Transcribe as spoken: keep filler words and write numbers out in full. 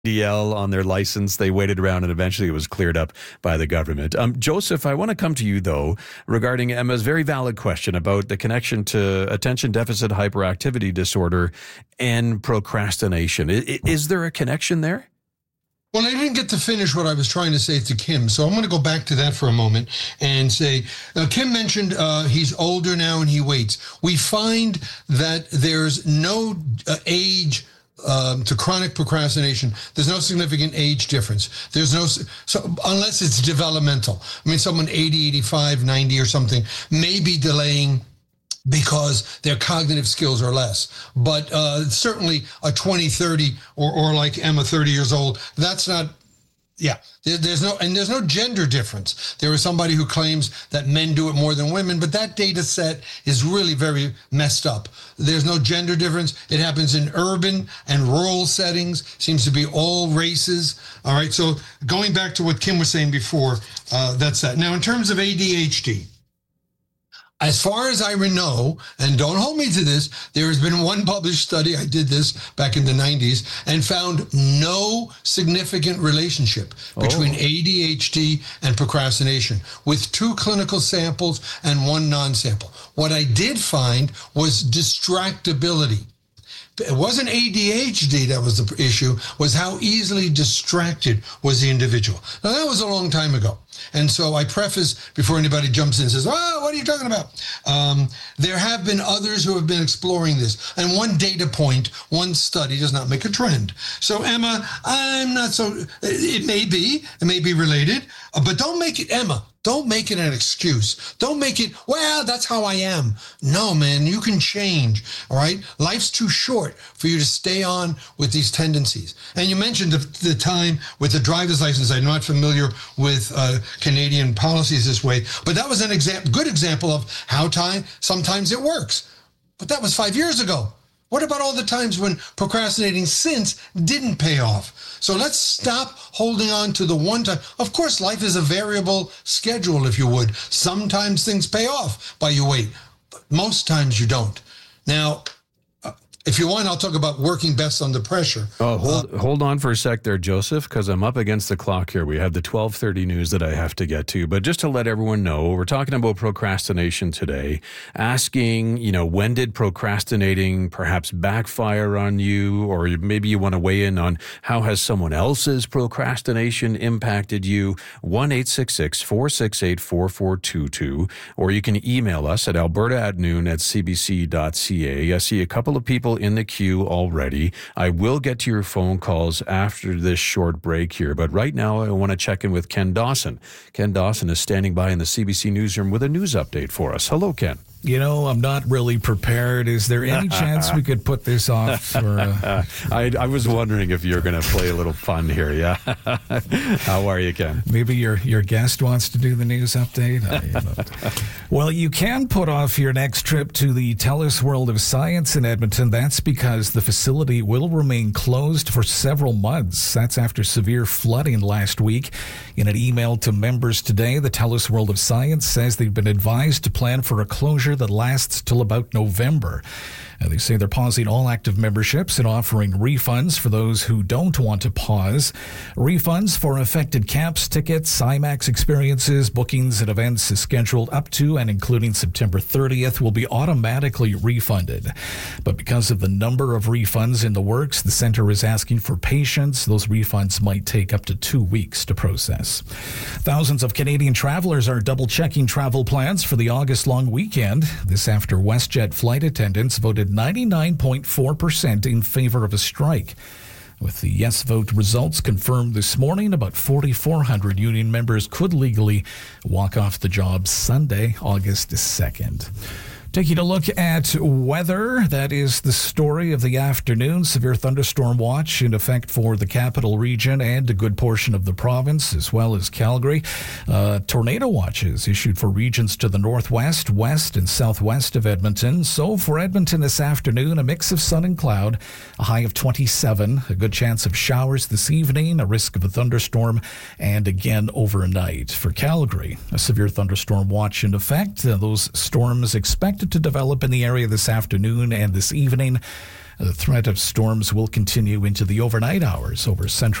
D L on their license. They waited around and eventually it was cleared up by the government. Um, Joseph, I want to come to you, though, regarding Emma's very valid question about the connection to attention deficit hyperactivity disorder and procrastination. Is, is there a connection there? Well, I didn't get to finish what I was trying to say to Kim, so I'm going to go back to that for a moment and say, uh, Kim mentioned uh, he's older now and he waits. We find that there's no uh, age Um, to chronic procrastination. There's no significant age difference. There's no, so unless it's developmental. I mean, someone eighty, eighty-five, ninety or something may be delaying because their cognitive skills are less. But uh, certainly a twenty, thirty, or, or like Emma, thirty years old, that's not, yeah, there, there's no, and there's no gender difference. There is somebody who claims that men do it more than women, but that data set is really very messed up. There's no gender difference. It happens in urban and rural settings, seems to be all races. All right, so going back to what Kim was saying before, uh, that's that. Now, in terms of A D H D, as far as I know, and don't hold me to this, there has been one published study, I did this back in the nineties, and found no significant relationship oh. between A D H D and procrastination, with two clinical samples and one non-sample. What I did find was distractibility. It wasn't A D H D that was the issue, was how easily distracted was the individual. Now, that was a long time ago. And so I preface before anybody jumps in and says, oh, what are you talking about? Um, there have been others who have been exploring this. And one data point, one study does not make a trend. So, Emma, I'm not so, it may be, it may be related, but don't make it, Emma, don't make it an excuse. Don't make it, well, that's how I am. No, man, you can change, all right? Life's too short for you to stay on with these tendencies. And you mentioned the, the time with the driver's license. I'm not familiar with uh, Canadian policies this way, but that was an example, good example of how time, sometimes it works. But that was five years ago. What about all the times when procrastinating since didn't pay off? So let's stop holding on to the one time. Of course, life is a variable schedule, if you would. Sometimes things pay off by you wait, but most times you don't. Now, if you want, I'll talk about working best under pressure. Oh, hold, uh, hold on for a sec there, Joseph, because I'm up against the clock here. We have the twelve thirty news that I have to get to. But just to let everyone know, we're talking about procrastination today, asking, you know, when did procrastinating perhaps backfire on you? Or maybe you want to weigh in on how has someone else's procrastination impacted you? one eight six six, four six eight, four four two two. Or you can email us at alberta at noon at c b c dot c a. I see a couple of people in the queue already. I will get to your phone calls after this short break here, but right now I want to check in with Ken Dawson. Ken Dawson is standing by in the C B C newsroom with a news update for us. Hello, Ken. You know, I'm not really prepared. Is there any chance we could put this off? For, uh... I, I was wondering if you're going to play a little fun here. Yeah. How are you, Ken? Maybe your your guest wants to do the news update. I, you know. Well, you can put off your next trip to the TELUS World of Science in Edmonton. That's because the facility will remain closed for several months. That's after severe flooding last week. In an email to members today, the TELUS World of Science says they've been advised to plan for a closure that lasts till about November. Uh, they say they're pausing all active memberships and offering refunds for those who don't want to pause. Refunds for affected camps, tickets, IMAX experiences, bookings, and events is scheduled up to and including September thirtieth will be automatically refunded. But because of the number of refunds in the works, the center is asking for patience. Those refunds might take up to two weeks to process. Thousands of Canadian travelers are double-checking travel plans for the August long weekend. This after WestJet flight attendants voted ninety-nine point four percent in favor of a strike. With the yes vote results confirmed this morning, about forty-four hundred union members could legally walk off the job Sunday, August second. Taking a look at weather, that is the story of the afternoon. Severe thunderstorm watch in effect for the capital region and a good portion of the province, as well as Calgary. Uh, tornado watches issued for regions to the northwest, west, and southwest of Edmonton. So for Edmonton this afternoon, a mix of sun and cloud, a high of twenty-seven, a good chance of showers this evening, a risk of a thunderstorm, and again overnight. For Calgary, a severe thunderstorm watch in effect. Uh, those storms expected to develop in the area this afternoon and this evening. The threat of storms will continue into the overnight hours over central